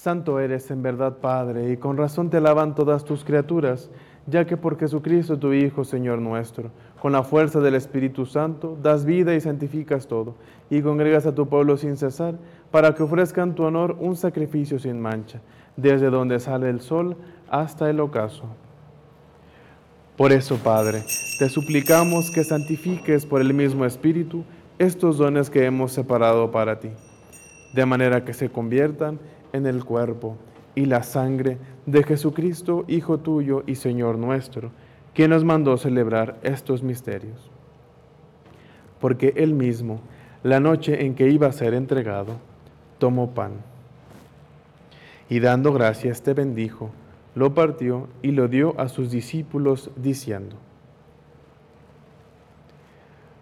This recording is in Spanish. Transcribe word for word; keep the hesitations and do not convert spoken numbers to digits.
Santo eres en verdad, Padre, y con razón te alaban todas tus criaturas, ya que por Jesucristo tu Hijo, Señor nuestro, con la fuerza del Espíritu Santo, das vida y santificas todo, y congregas a tu pueblo sin cesar, para que ofrezcan en tu honor un sacrificio sin mancha, desde donde sale el sol hasta el ocaso. Por eso, Padre, te suplicamos que santifiques por el mismo Espíritu estos dones que hemos separado para ti, de manera que se conviertan en el cuerpo y la sangre de Jesucristo, Hijo tuyo y Señor nuestro, quien nos mandó celebrar estos misterios. Porque Él mismo, la noche en que iba a ser entregado, tomó pan, y dando gracias te bendijo, lo partió y lo dio a sus discípulos, diciendo: